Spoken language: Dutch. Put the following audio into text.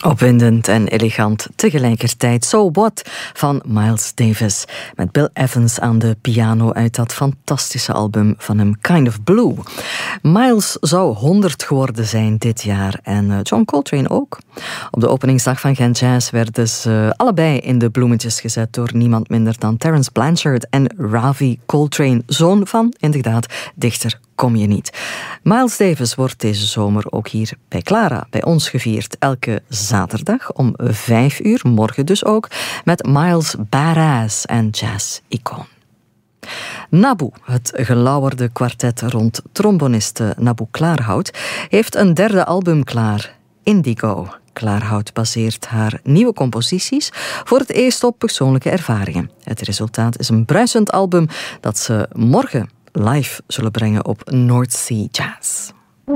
Opwindend en elegant tegelijkertijd. So What van Miles Davis. Met Bill Evans aan de piano uit dat fantastische album van hem, Kind of Blue. Miles zou 100 geworden zijn dit jaar en John Coltrane ook. Op de openingsdag van Gent Jazz werden ze allebei in de bloemetjes gezet door niemand minder dan Terence Blanchard en Ravi Coltrane, zoon van, inderdaad, dichter kom je niet. Miles Davis wordt deze zomer ook hier bij Clara, bij ons gevierd. Elke zaterdag om 5 uur, morgen dus ook, met Miles Badass en jazz-icoon. Nabu, het gelauwerde kwartet rond tromboniste Nabu Klaarhout, heeft een derde album klaar, Indigo. Klaarhout baseert haar nieuwe composities voor het eerst op persoonlijke ervaringen. Het resultaat is een bruisend album dat ze morgen live zullen brengen op North Sea Jazz.